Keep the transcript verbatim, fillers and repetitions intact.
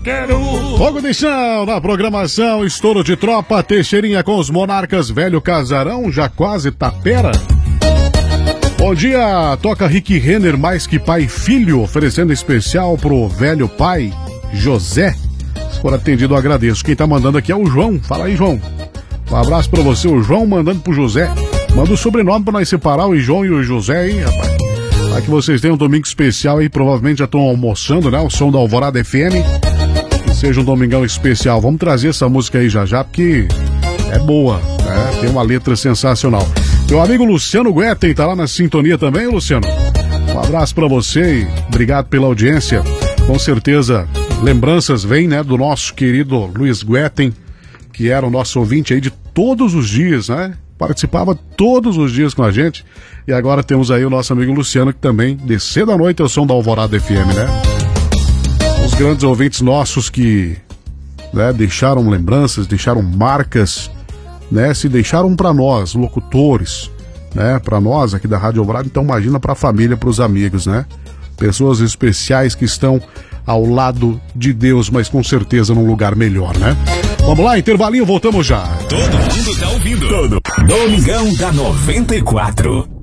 quero. Fogo de chão na programação, estouro de tropa, Teixeirinha com os Monarcas, Velho Casarão, já quase Tapera. Bom dia, toca Rick Renner, Mais Que Pai e Filho, oferecendo especial pro velho pai, José. Se for atendido, eu agradeço. Quem tá mandando aqui é o João. Fala aí, João. Um abraço pra você, o João mandando pro José. Manda o sobrenome pra nós separar o João e o José, hein, rapaz. Para que vocês tenham um domingo especial aí, provavelmente já estão almoçando, né? O som da Alvorada F M. Que seja um domingão especial. Vamos trazer essa música aí já já, porque é boa, né? Tem uma letra sensacional. Meu amigo Luciano Guetem tá lá na sintonia também, Luciano. Um abraço pra você e obrigado pela audiência. Com certeza, lembranças vêm, né, do nosso querido Luiz Guetem, que era o nosso ouvinte aí de todos os dias, né? Participava todos os dias com a gente. E agora temos aí o nosso amigo Luciano, que também, de cedo à noite, é o som da Alvorada F M, né? Os grandes ouvintes nossos que, né, deixaram lembranças, deixaram marcas, né? Se deixaram para nós, locutores, né? Para nós aqui da Rádio Alvorada, então imagina para a família, para os amigos, né? Pessoas especiais que estão ao lado de Deus, mas com certeza num lugar melhor, né? Vamos lá, intervalinho, voltamos já. Todo mundo tá ouvindo. Todo. Domingão da noventa e quatro.